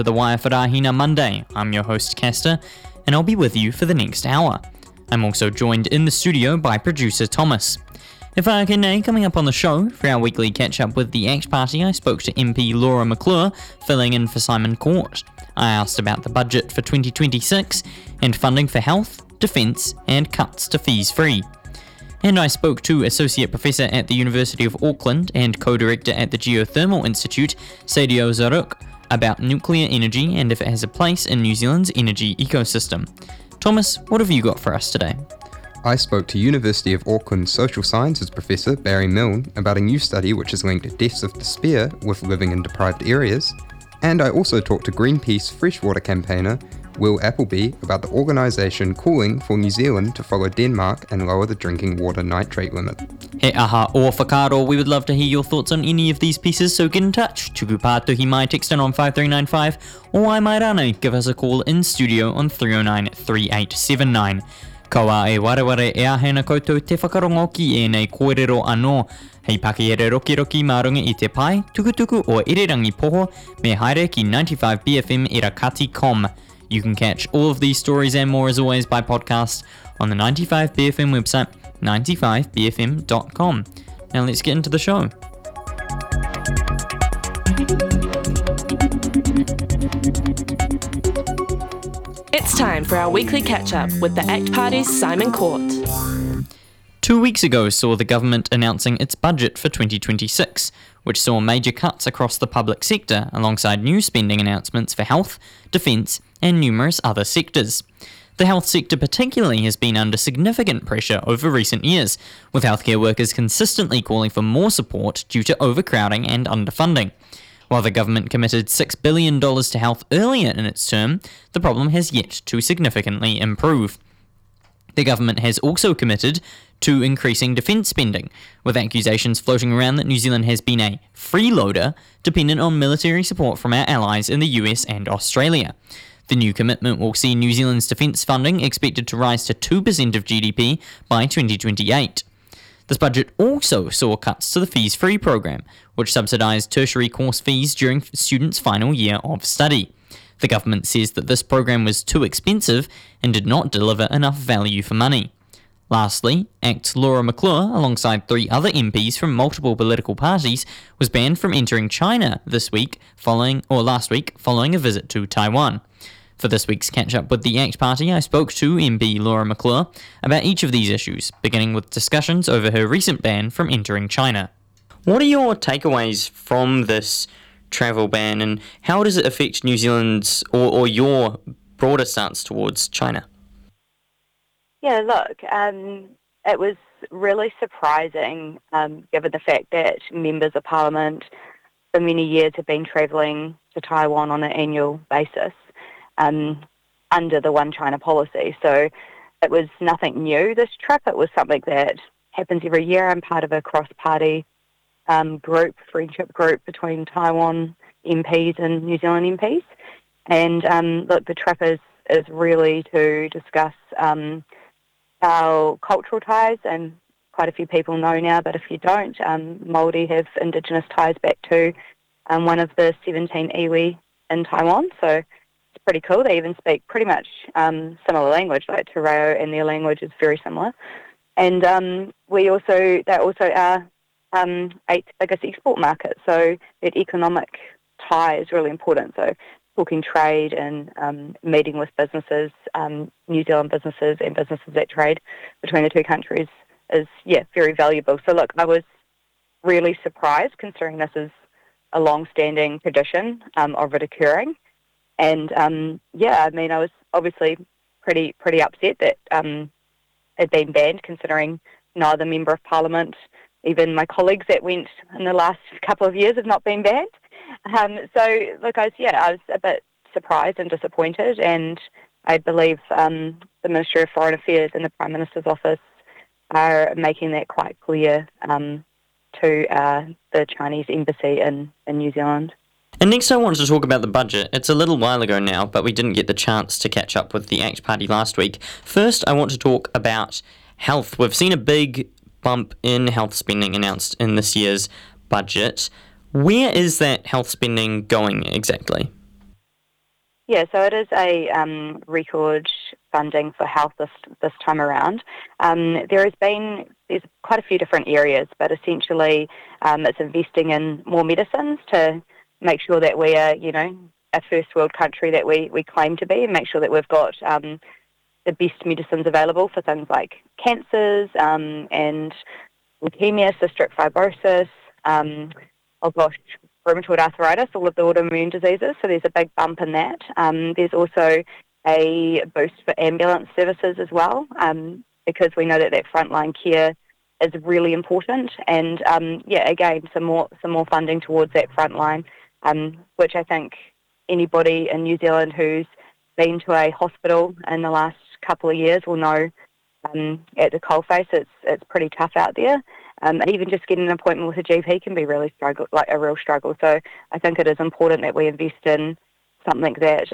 For the Waiawharahina Monday, I'm your host Castor, and I'll be with you for the next hour. I'm also joined in the studio by producer Thomas. If I can, coming up on the show, for our weekly catch-up with the ACT Party, I spoke to MP Laura McClure, filling in for Simon Court. I asked about the budget for 2026, and funding for health, defence, and cuts to fees free. And I spoke to Associate Professor at the University of Auckland and Co-Director at the Geothermal Institute, Sadio Zaruk, about nuclear energy and if it has a place in New Zealand's energy ecosystem. Thomas, what have you got for us today? I spoke to University of Auckland Social Sciences Professor Barry Milne about a new study which has linked deaths of despair with living in deprived areas, and I also talked to Greenpeace freshwater campaigner Will Appleby about the organisation calling for New Zealand to follow Denmark and lower the drinking water nitrate limit. He aha o whakaaro, we would love to hear your thoughts on any of these pieces, so get in touch. Tuku pātuhi mai, text in on 5395, or I might rana, give us a call in studio on 309 3879. Kaua e wareware e ahena koutou te whakarongo ki e nei kōrero anō. Hei pakihere roki roki marunga I te pai, tukutuku o Irirangi Poho, me haere ki 95BFM Irakati.com. You can catch all of these stories and more as always by podcast on the 95BFM website, 95BFM.com. Now let's get into the show. It's time for our weekly catch-up with the ACT Party's Simon Court. 2 weeks ago saw the government announcing its budget for 2026, which saw major cuts across the public sector alongside new spending announcements for health, defence and numerous other sectors. The health sector particularly has been under significant pressure over recent years, with healthcare workers consistently calling for more support due to overcrowding and underfunding. While the government committed $6 billion to health earlier in its term, the problem has yet to significantly improve. The government has also committed to increasing defence spending, with accusations floating around that New Zealand has been a freeloader dependent on military support from our allies in the US and Australia. The new commitment will see New Zealand's defence funding expected to rise to 2% of GDP by 2028. This budget also saw cuts to the Fees Free program, which subsidised tertiary course fees during students' final year of study. The government says that this program was too expensive and did not deliver enough value for money. Lastly, ACT's Laura McClure, alongside 3 other MPs from multiple political parties, was banned from entering China last week following a visit to Taiwan. For this week's catch-up with the ACT Party, I spoke to MP Laura McClure about each of these issues, beginning with discussions over her recent ban from entering China. What are your takeaways from this travel ban, and how does it affect New Zealand's or your broader stance towards China? Yeah, look, it was really surprising, given the fact that members of Parliament for many years have been travelling to Taiwan on an annual basis under the One China policy. So it was nothing new, this trip. It was something that happens every year. I'm part of a cross-party friendship group between Taiwan MPs and New Zealand MPs. And look, the trip is really to discuss our cultural ties, and quite a few people know now, but if you don't, Māori have Indigenous ties back to one of the 17 iwi in Taiwan, so it's pretty cool. They even speak pretty much similar language, like Te Reo, and their language is very similar. And they also are 8th biggest export market, so that economic tie is really important. So talking trade and meeting with businesses, New Zealand businesses and businesses that trade between the two countries is, very valuable. So look, I was really surprised, considering this is a long-standing tradition of it occurring. And I was obviously pretty upset that it had been banned, considering no other member of Parliament, even my colleagues that went in the last couple of years, have not been banned. So look, I was a bit surprised and disappointed, and I believe the Ministry of Foreign Affairs and the Prime Minister's office are making that quite clear to the Chinese embassy in New Zealand. And next I wanted to talk about the budget. It's a little while ago now, but we didn't get the chance to catch up with the ACT Party last week. First, I want to talk about health. We've seen a big bump in health spending announced in this year's budget. Where is that health spending going exactly? Yeah, so it is a record funding for health this time around. There's quite a few different areas, but essentially it's investing in more medicines to make sure that we are, a first world country that we claim to be, and make sure that we've got the best medicines available for things like cancers and leukemia, cystic fibrosis, oh gosh, rheumatoid arthritis, all of the autoimmune diseases. So there's a big bump in that. There's also a boost for ambulance services as well, because we know that frontline care is really important. And again, some more funding towards that frontline, which I think anybody in New Zealand who's been to a hospital in the last couple of years will know. At the coalface, it's pretty tough out there. And even just getting an appointment with a GP can be a real struggle. So I think it is important that we invest in something that,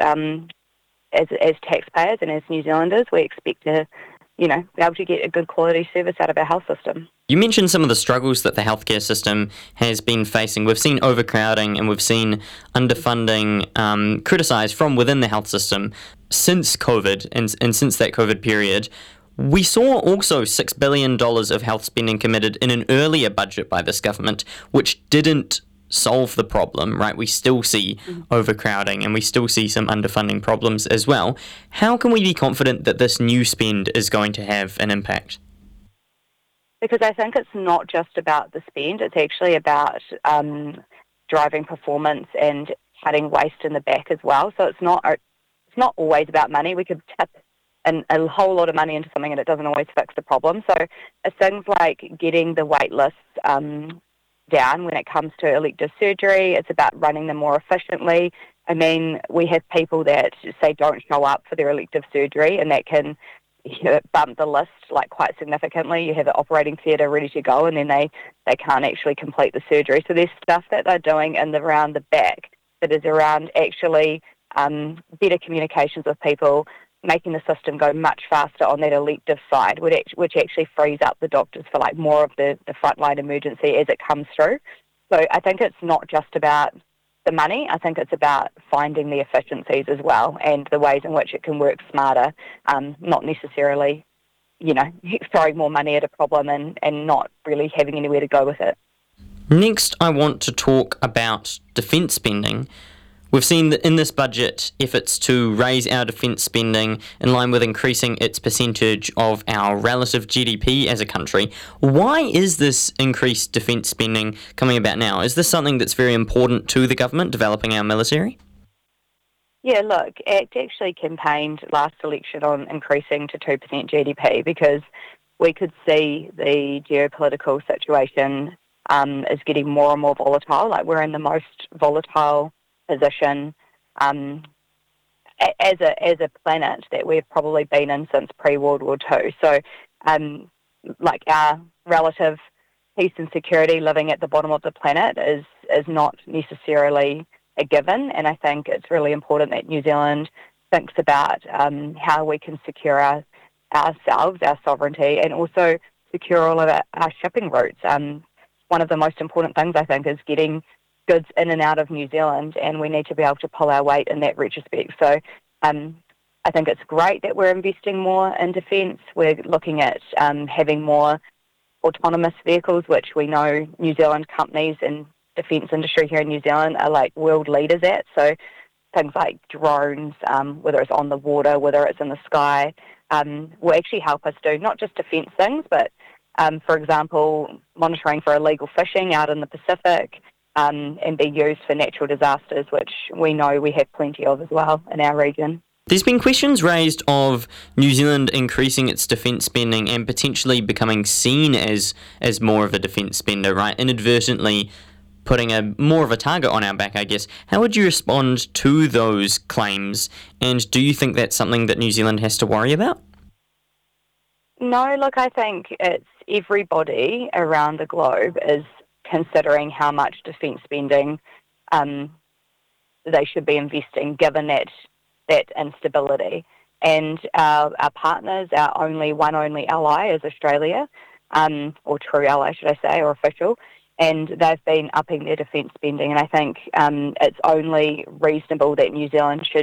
as taxpayers and as New Zealanders, we expect to, be able to get a good quality service out of our health system. You mentioned some of the struggles that the healthcare system has been facing. We've seen overcrowding and we've seen underfunding criticised from within the health system since COVID and since that COVID period. We saw also $6 billion of health spending committed in an earlier budget by this government, which didn't solve the problem, right? We still see overcrowding and we still see some underfunding problems as well. How can we be confident that this new spend is going to have an impact? Because I think it's not just about the spend, it's actually about driving performance and cutting waste in the back as well. So it's not always about money. We could tip a whole lot of money into something and it doesn't always fix the problem. So it's things like getting the wait lists down when it comes to elective surgery. It's about running them more efficiently. I mean, we have people that say don't show up for their elective surgery, and that can bump the list quite significantly. You have an operating theatre ready to go, and then they can't actually complete the surgery. So there's stuff that they're doing around the back that is around actually better communications with people, making the system go much faster on that elective side, which actually frees up the doctors for more of the frontline emergency as it comes through. So I think it's not just about the money. I think it's about finding the efficiencies as well and the ways in which it can work smarter, not necessarily, throwing more money at a problem and not really having anywhere to go with it. Next, I want to talk about defence spending. We've seen that in this budget efforts to raise our defence spending in line with increasing its percentage of our relative GDP as a country. Why is this increased defence spending coming about now? Is this something that's very important to the government, developing our military? Yeah, look, ACT actually campaigned last election on increasing to 2% GDP because we could see the geopolitical situation is getting more and more volatile. We're in the most volatile position as a planet that we've probably been in since pre-World War II. So, our relative peace and security living at the bottom of the planet is not necessarily a given, and I think it's really important that New Zealand thinks about how we can secure ourselves, our sovereignty, and also secure all of our shipping routes. One of the most important things, I think, is getting goods in and out of New Zealand, and we need to be able to pull our weight in that retrospect. So I think it's great that we're investing more in defence. We're looking at having more autonomous vehicles, which we know New Zealand companies and defence industry here in New Zealand are world leaders at. So things like drones, whether it's on the water, whether it's in the sky, will actually help us do not just defence things, but for example, monitoring for illegal fishing out in the Pacific, and be used for natural disasters, which we know we have plenty of as well in our region. There's been questions raised of New Zealand increasing its defence spending and potentially becoming seen as more of a defence spender, right? Inadvertently putting more of a target on our back, I guess. How would you respond to those claims, and do you think that's something that New Zealand has to worry about? No, look, I think it's everybody around the globe is considering how much defence spending they should be investing, given that instability. And our partners, our only ally is Australia, or true ally, should I say, or official, and they've been upping their defence spending. And I think it's only reasonable that New Zealand should